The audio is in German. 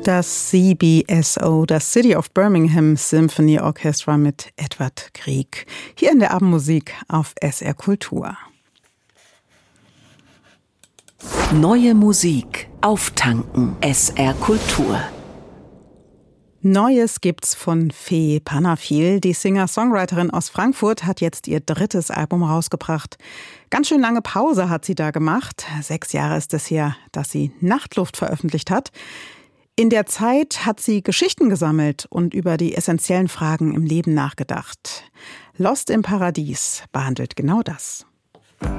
Das CBSO, das City of Birmingham Symphony Orchestra mit Edward Grieg. Hier in der Abendmusik auf SR Kultur. Neue Musik auftanken. SR Kultur. Neues gibt's von Fee Panafil. Die Singer-Songwriterin aus Frankfurt hat jetzt ihr 3. Album rausgebracht. Ganz schön lange Pause hat sie da gemacht. 6 Jahre ist es her, dass sie Nachtluft veröffentlicht hat. In der Zeit hat sie Geschichten gesammelt und über die essentiellen Fragen im Leben nachgedacht. Lost im Paradies behandelt genau das.